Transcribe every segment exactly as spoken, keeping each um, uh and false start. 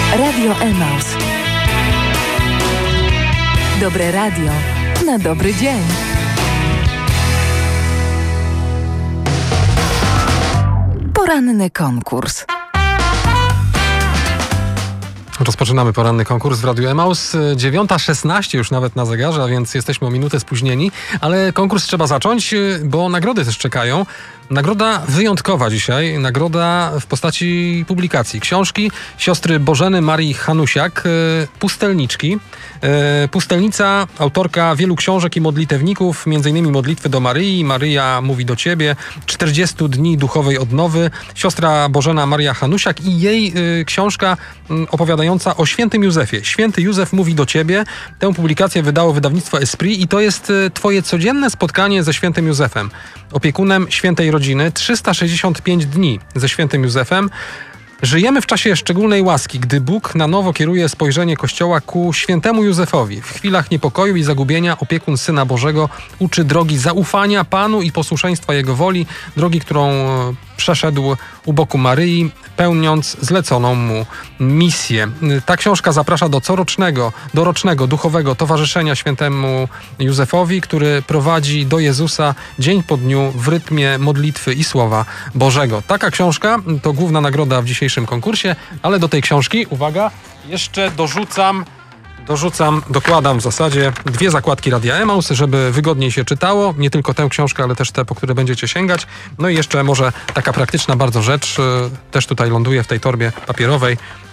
Radio Emaus. Dobre radio na dobry dzień. Poranny konkurs. Rozpoczynamy poranny konkurs w Radiu Emaus. dziewiąta szesnaście już nawet na zegarze, a więc jesteśmy o minutę spóźnieni, ale konkurs trzeba zacząć, bo nagrody też czekają. Nagroda wyjątkowa dzisiaj, nagroda w postaci publikacji, książki siostry Bożeny Marii Hanusiak, Pustelniczki. Pustelnica, autorka wielu książek i modlitewników, między innymi Modlitwy do Maryi, Maryja mówi do Ciebie, czterdzieści dni duchowej odnowy. Siostra Bożena Maria Hanusiak i jej książka opowiadająca o świętym Józefie. Święty Józef mówi do Ciebie. Tę publikację wydało wydawnictwo Esprit i to jest Twoje codzienne spotkanie ze świętym Józefem, opiekunem świętej rodziny. trzysta sześćdziesiąt pięć dni ze świętym Józefem. Żyjemy w czasie szczególnej łaski, gdy Bóg na nowo kieruje spojrzenie Kościoła ku świętemu Józefowi. W chwilach niepokoju i zagubienia opiekun Syna Bożego uczy drogi zaufania Panu i posłuszeństwa Jego woli, drogi, którą przeszedł u boku Maryi, pełniąc zleconą mu misję. Ta książka zaprasza do corocznego, dorocznego, duchowego towarzyszenia świętemu Józefowi, który prowadzi do Jezusa dzień po dniu w rytmie modlitwy i Słowa Bożego. Taka książka to główna nagroda w dzisiejszym konkursie, ale do tej książki, uwaga, jeszcze dorzucam Dorzucam, dokładam w zasadzie dwie zakładki Radia Emaus, żeby wygodniej się czytało. Nie tylko tę książkę, ale też te, po które będziecie sięgać. No i jeszcze może taka praktyczna bardzo rzecz, też tutaj ląduje w tej torbie papierowej,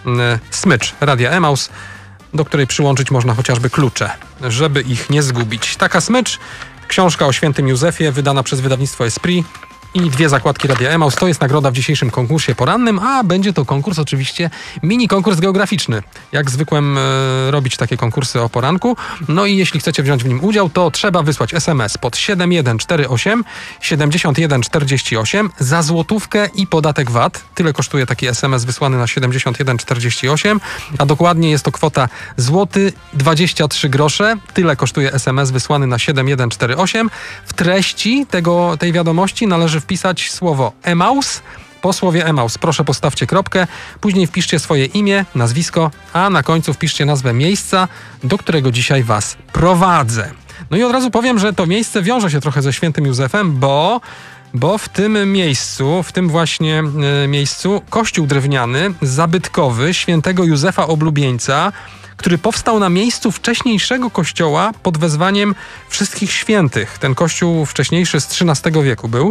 smycz Radia Emaus, do której przyłączyć można chociażby klucze, żeby ich nie zgubić. Taka smycz, książka o świętym Józefie, wydana przez wydawnictwo Esprit, i dwie zakładki Radia Emaus. To jest nagroda w dzisiejszym konkursie porannym, a będzie to konkurs oczywiście mini konkurs geograficzny. Jak zwykłem e, robić takie konkursy o poranku. No i jeśli chcecie wziąć w nim udział, to trzeba wysłać es em es pod siedem jeden cztery osiem siedemdziesiąt jeden czterdzieści osiem za złotówkę i podatek V A T. Tyle kosztuje taki es em es wysłany na siedemdziesiąt jeden czterdzieści osiem, a dokładnie jest to kwota złoty dwadzieścia trzy grosze. Tyle kosztuje es em es wysłany na siedem jeden cztery osiem. W treści tego, tej wiadomości należy wpisać słowo Emaus. Po słowie Emaus proszę postawcie kropkę, później wpiszcie swoje imię, nazwisko, a na końcu wpiszcie nazwę miejsca, do którego dzisiaj Was prowadzę. No i od razu powiem, że to miejsce wiąże się trochę ze świętym Józefem, bo, bo w tym miejscu, w tym właśnie y, miejscu kościół drewniany, zabytkowy świętego Józefa Oblubieńca, który powstał na miejscu wcześniejszego kościoła pod wezwaniem Wszystkich Świętych. Ten kościół wcześniejszy z trzynastego wieku był.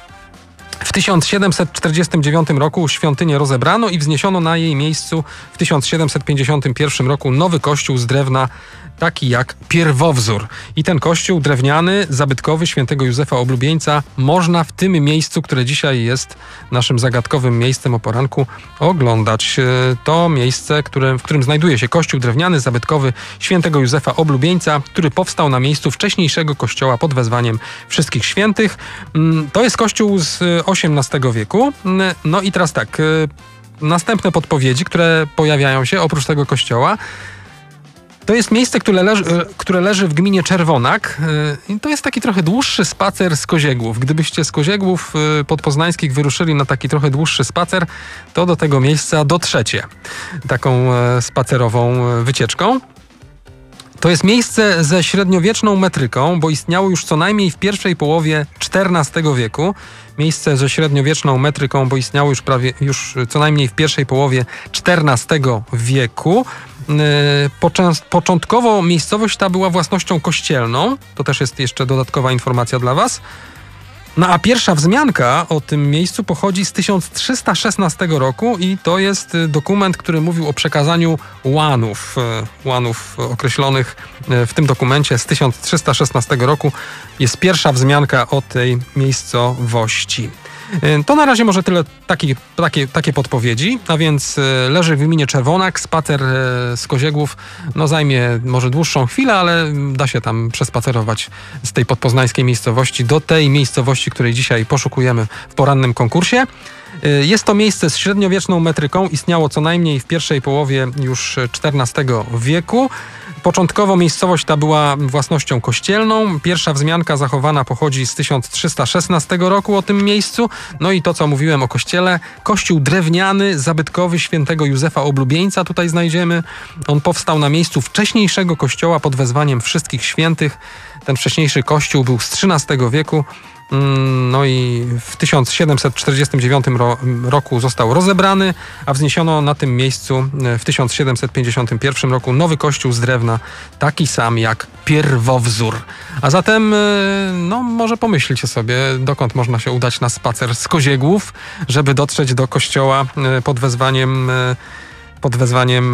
W tysiąc siedemset czterdziestym dziewiątym roku świątynię rozebrano i wzniesiono na jej miejscu w tysiąc siedemset pięćdziesiątym pierwszym roku nowy kościół z drewna, taki jak pierwowzór. I ten kościół drewniany, zabytkowy świętego Józefa Oblubieńca można w tym miejscu, które dzisiaj jest naszym zagadkowym miejscem o poranku, oglądać. To miejsce, które, w którym znajduje się kościół drewniany, zabytkowy świętego Józefa Oblubieńca, który powstał na miejscu wcześniejszego kościoła pod wezwaniem Wszystkich Świętych. To jest kościół z osiemnastego wieku. No i teraz tak, następne podpowiedzi, które pojawiają się oprócz tego kościoła. To jest miejsce, które leży, które leży w gminie Czerwonak i to jest taki trochę dłuższy spacer z Koziegłów. Gdybyście z Koziegłów podpoznańskich wyruszyli na taki trochę dłuższy spacer, to do tego miejsca dotrzecie taką spacerową wycieczką. To jest miejsce ze średniowieczną metryką, bo istniało już co najmniej w pierwszej połowie czternastego wieku. Miejsce ze średniowieczną metryką, bo istniało już prawie już co najmniej w pierwszej połowie czternastego wieku. Początkowo miejscowość ta była własnością kościelną. To też jest jeszcze dodatkowa informacja dla Was. No a pierwsza wzmianka o tym miejscu pochodzi z tysiąc trzysta szesnastego roku i to jest dokument, który mówił o przekazaniu łanów. Łanów określonych w tym dokumencie z tysiąc trzysta szesnastego roku jest pierwsza wzmianka o tej miejscowości. To na razie może tyle taki, takie, takie podpowiedzi, a więc leży w gminie Czerwonak, spacer z Koziegłów no zajmie może dłuższą chwilę, ale da się tam przespacerować z tej podpoznańskiej miejscowości do tej miejscowości, której dzisiaj poszukujemy w porannym konkursie. Jest to miejsce z średniowieczną metryką, istniało co najmniej w pierwszej połowie już czternastego wieku. Początkowo miejscowość ta była własnością kościelną. Pierwsza wzmianka zachowana pochodzi z tysiąc trzysta szesnastego roku o tym miejscu. No i to, co mówiłem o kościele. Kościół drewniany, zabytkowy świętego Józefa Oblubieńca tutaj znajdziemy. On powstał na miejscu wcześniejszego kościoła pod wezwaniem wszystkich świętych. Ten wcześniejszy kościół był z trzynastego wieku. No i w tysiąc siedemset czterdziestym dziewiątym ro- roku został rozebrany, a wzniesiono na tym miejscu w tysiąc siedemset pięćdziesiątym pierwszym roku nowy kościół z drewna, taki sam jak pierwowzór. A zatem, no może pomyślcie sobie, dokąd można się udać na spacer z Koziegłów, żeby dotrzeć do kościoła pod wezwaniem pod wezwaniem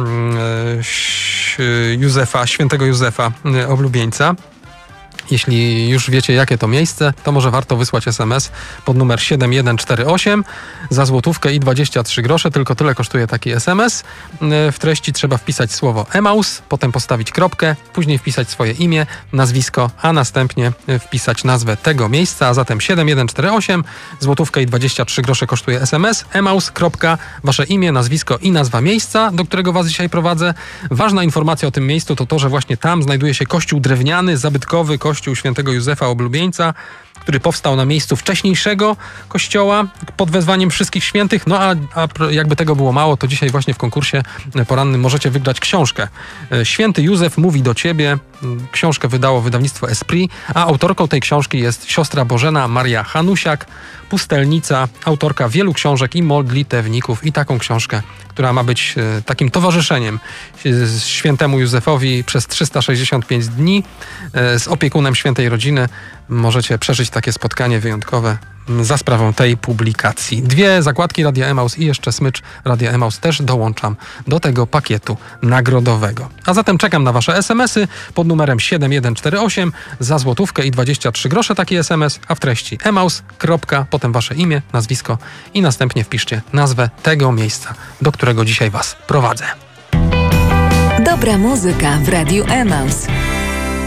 Józefa, świętego Józefa Oblubieńca. Jeśli już wiecie, jakie to miejsce, to może warto wysłać es em es pod numer siedem jeden cztery osiem za złotówkę i dwadzieścia trzy grosze. Tylko tyle kosztuje taki es em es. W treści trzeba wpisać słowo Emaus, potem postawić kropkę, później wpisać swoje imię, nazwisko, a następnie wpisać nazwę tego miejsca. A zatem siedem jeden cztery osiem, złotówkę i dwadzieścia trzy grosze kosztuje es em es. Emaus, kropka, wasze imię, nazwisko i nazwa miejsca, do którego was dzisiaj prowadzę. Ważna informacja o tym miejscu to to, że właśnie tam znajduje się kościół drewniany, zabytkowy, kościół Kościół świętego Józefa Oblubieńca, który powstał na miejscu wcześniejszego kościoła pod wezwaniem wszystkich świętych. No a, a jakby tego było mało, to dzisiaj właśnie w konkursie porannym możecie wygrać książkę. Święty Józef mówi do ciebie. Książkę wydało wydawnictwo Esprit, a autorką tej książki jest siostra Bożena Maria Hanusiak, pustelnica, autorka wielu książek i modlitewników. I taką książkę, która ma być takim towarzyszeniem świętemu Józefowi przez trzysta sześćdziesiąt pięć dni z opiekunem świętej rodziny, możecie przeżyć takie spotkanie wyjątkowe za sprawą tej publikacji. Dwie zakładki Radia Emaus i jeszcze smycz Radia Emaus też dołączam do tego pakietu nagrodowego. A zatem czekam na wasze es em esy pod numerem siedem jeden cztery osiem za złotówkę i dwadzieścia trzy grosze taki es em es, a w treści Emaus, kropka, potem wasze imię, nazwisko i następnie wpiszcie nazwę tego miejsca, do którego dzisiaj was prowadzę. Dobra muzyka w Radiu Emaus.